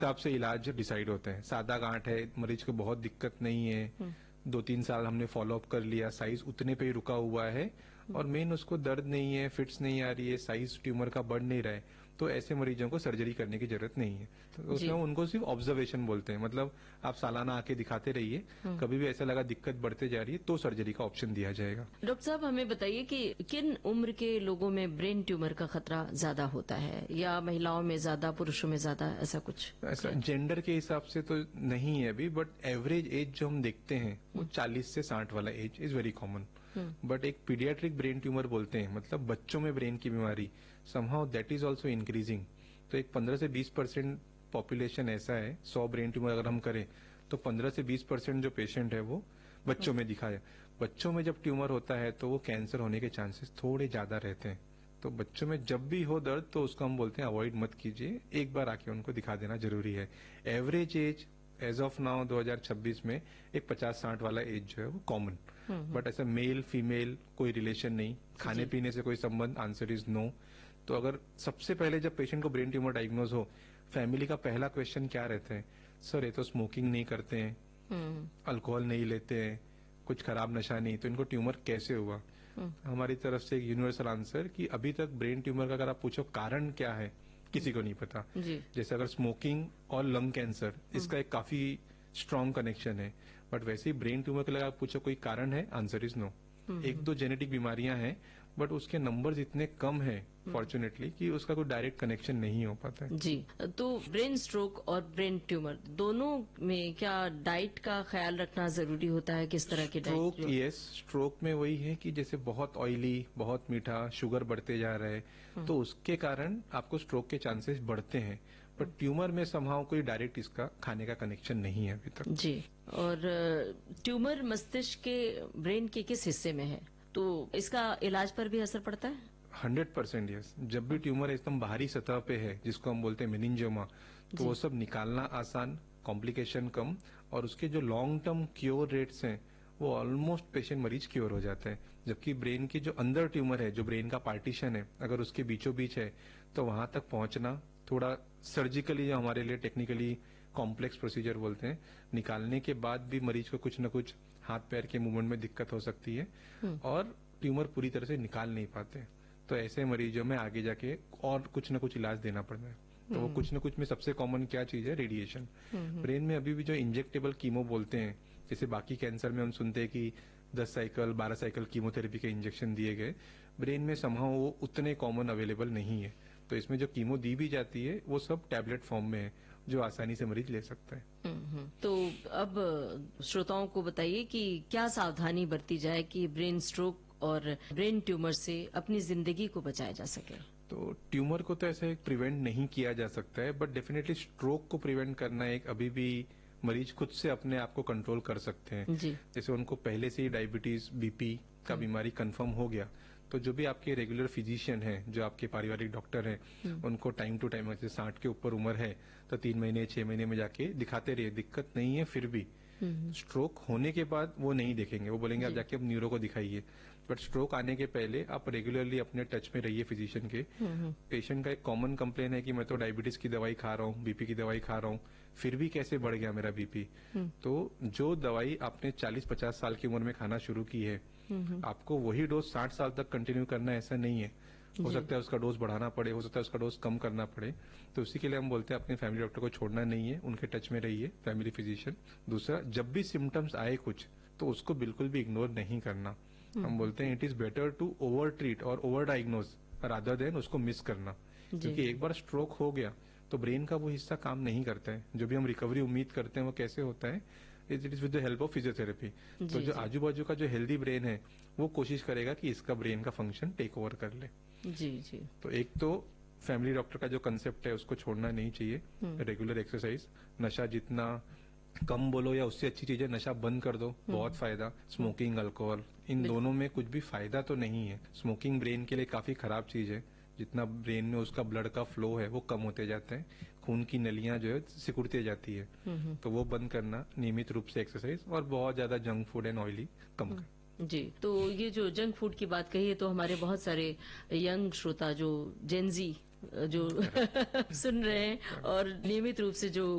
हिसाब से इलाज डिसाइड होते हैं। सादा गांठ है, मरीज को बहुत दिक्कत नहीं है, 2-3 साल हमने फॉलो अप कर लिया, साइज उतने पे ही रुका हुआ है और मेन उसको दर्द नहीं है, फिट्स नहीं आ रही है, साइज ट्यूमर का बढ़ नहीं रहा है, तो ऐसे मरीजों को सर्जरी करने की जरूरत नहीं है। तो उसमें उनको सिर्फ ऑब्जर्वेशन बोलते हैं, मतलब आप सालाना आके दिखाते रहिए, कभी भी ऐसा लगा दिक्कत बढ़ते जा रही है तो सर्जरी का ऑप्शन दिया जाएगा। डॉक्टर साहब, हमें बताइए कि किन उम्र के लोगों में ब्रेन ट्यूमर का खतरा ज्यादा होता है, या महिलाओं में ज्यादा, पुरुषों में ज्यादा, ऐसा कुछ? ऐसा जेंडर के हिसाब से तो नहीं है अभी, बट एवरेज एज जो हम देखते हैं वो 40 से 60 वाला as is very common. But एक पीडियाट्रिक ब्रेन ट्यूमर बोलते हैं, मतलब बच्चों में ब्रेन की बीमारी, somehow that is also increasing. तो एक 15 से 20% पॉपुलेशन ऐसा है, 100 ब्रेन ट्यूमर अगर हम करें तो 15 से 20% जो पेशेंट है वो बच्चों में दिखा है। बच्चों में जब ट्यूमर होता है तो वो कैंसर होने के चांसेस थोड़े ज्यादा रहते हैं। तो बच्चों में जब भी हो दर्द तो उसको हम बोलते हैं अवॉइड मत कीजिए, एक बार आके उनको दिखा देना जरूरी है। Average age as of now 2026 में एक 50-60 वाला एज जो है वो कॉमन, बट ऐसा मेल फीमेल कोई रिलेशन नहीं, खाने पीने से कोई संबंध, आंसर इज नो। तो अगर सबसे पहले जब पेशेंट को ब्रेन ट्यूमर डायग्नोज हो, फैमिली का पहला क्वेश्चन क्या रहता है? सर ये तो स्मोकिंग नहीं करते हैं, अल्कोहल नहीं लेते हैं, कुछ खराब नशा नहीं, तो इनको ट्यूमर कैसे हुआ? हमारी तरफ से एक यूनिवर्सल आंसर कि अभी तक ब्रेन ट्यूमर का अगर आप पूछो कारण क्या है, किसी को नहीं पता। जैसे अगर स्मोकिंग और लंग कैंसर, इसका एक काफी स्ट्रांग कनेक्शन है, बट वैसे ही ब्रेन ट्यूमर के लिए आप पूछो कोई कारण है, आंसर इज नो। एक दो जेनेटिक बीमारियां हैं, बट उसके नंबर्स इतने कम हैं फॉर्चुनेटली कि उसका कोई डायरेक्ट कनेक्शन नहीं हो पाता है। जी, तो ब्रेन स्ट्रोक और ब्रेन ट्यूमर दोनों में क्या डाइट का ख्याल रखना जरूरी होता है? किस तरह की स्ट्रोक, डाइट? यस, स्ट्रोक में वही है कि जैसे बहुत ऑयली, बहुत मीठा, शुगर बढ़ते जा रहा है, तो उसके कारण आपको स्ट्रोक के चांसेस बढ़ते हैं। बट ट्यूमर में समहाउ कोई डायरेक्ट इसका खाने का कनेक्शन नहीं है अभी तक। जी, और ट्यूमर मस्तिष्क के ब्रेन के किस हिस्से में है, तो इसका इलाज पर भी असर पड़ता है? 100% यस। जब भी ट्यूमर एकदम बाहरी सतह पे है, जिसको हम बोलते हैं मेनिंजियोमा, तो वो सब निकालना आसान, कॉम्प्लिकेशन कम, और उसके जो लॉन्ग टर्म क्योर रेट्स हैं वो ऑलमोस्ट पेशेंट मरीज क्योर हो जाते हैं। जबकि ब्रेन की जो अंदर ट्यूमर है, जो ब्रेन का पार्टीशन है, अगर उसके बीचों बीच है तो वहां तक पहुंचना थोड़ा सर्जिकली, जो हमारे लिए टेक्निकली कॉम्प्लेक्स प्रोसीजर बोलते हैं, निकालने के बाद भी मरीज को कुछ न कुछ हाथ पैर के मूवमेंट में दिक्कत हो सकती है और ट्यूमर पूरी तरह से निकाल नहीं पाते। तो ऐसे मरीजों में आगे जाके और कुछ न कुछ इलाज देना पड़ता है। तो वो कुछ न कुछ में सबसे कॉमन क्या चीज है? रेडिएशन। ब्रेन में अभी भी जो इंजेक्टेबल कीमो बोलते हैं, जैसे बाकी कैंसर में हम सुनते हैं कि 10 साइकिल 12 साइकिल कीमोथेरेपी के इंजेक्शन दिए गए, ब्रेन में समहाउ वो उतने कॉमन अवेलेबल नहीं है। तो इसमें जो कीमो दी भी जाती है वो सब टैबलेट फॉर्म में है, जो आसानी से मरीज ले सकता है। तो अब श्रोताओं को बताइए कि क्या सावधानी बरती जाए कि ब्रेन स्ट्रोक और ब्रेन ट्यूमर से अपनी जिंदगी को बचाया जा सके? तो ट्यूमर को तो ऐसे प्रिवेंट नहीं किया जा सकता है, बट डेफिनेटली स्ट्रोक को प्रिवेंट करना एक अभी भी मरीज खुद से अपने आप को कंट्रोल कर सकते हैं। जैसे उनको पहले से ही डायबिटीज, बीपी का बीमारी कंफर्म हो गया, तो जो भी आपके रेगुलर फिजिशियन हैं, जो आपके पारिवारिक डॉक्टर हैं, उनको टाइम टू टाइम, जैसे 60 के ऊपर उम्र है तो 3 महीने 6 महीने में जाके दिखाते रहिए। दिक्कत नहीं है फिर भी स्ट्रोक होने के बाद वो नहीं देखेंगे, वो बोलेंगे आप जाके अब न्यूरो को दिखाइए। बट स्ट्रोक आने के पहले आप रेगुलरली अपने टच में रहिए फिजिशियन के। पेशेंट का एक कॉमन कंप्लेन है कि मैं तो डायबिटीज की दवाई खा रहा हूँ, बीपी की दवाई खा रहा हूँ, फिर भी कैसे बढ़ गया मेरा बीपी। तो जो दवाई आपने 40-50 साल की उम्र में खाना शुरू की है, आपको वही डोज 60 साल तक कंटिन्यू करना ऐसा नहीं है। हो सकता है उसका डोज बढ़ाना पड़े, हो सकता है उसका डोज कम करना पड़े। तो उसी के लिए हम बोलते हैं अपने फैमिली डॉक्टर को छोड़ना नहीं है, उनके टच में रहिए, फैमिली फिजिशियन। दूसरा, जब भी सिम्टम्स आए कुछ, तो उसको बिल्कुल भी इग्नोर नहीं करना। हम बोलते हैं it is better to over treat और ओवर डायग्नोज रादर देन उसको मिस करना, क्योंकि एक बार स्ट्रोक हो गया तो ब्रेन का वो हिस्सा काम नहीं करता है। जो भी हम रिकवरी उम्मीद करते हैं वो कैसे होता है? It is with the help of physiotherapy. तो जो आजू बाजू का जो हेल्दी ब्रेन है वो कोशिश करेगा कि इसका ब्रेन का फंक्शन टेक ओवर कर ले। जी। तो एक तो फैमिली डॉक्टर का जो कंसेप्ट है उसको छोड़ना नहीं चाहिए। रेगुलर एक्सरसाइज, नशा जितना कम बोलो या उससे अच्छी चीजें नशा बंद कर दो, बहुत फायदा। स्मोकिंग, अल्कोहल, इन दोनों में कुछ भी फायदा तो नहीं है। स्मोकिंग ब्रेन के लिए काफी खराब चीज है, जितना ब्रेन में उसका ब्लड का फ्लो है वो कम होते जाते हैं, खून की नलियां जो है सिकुड़ती जाती है। तो वो बंद करना, नियमित रूप से एक्सरसाइज, और बहुत ज्यादा जंक फूड एंड ऑयली कम करना। जी, तो ये जो जंक फूड की बात कही है तो हमारे बहुत सारे यंग श्रोता जो जेनजी जो सुन रहे हैं और नियमित रूप से जो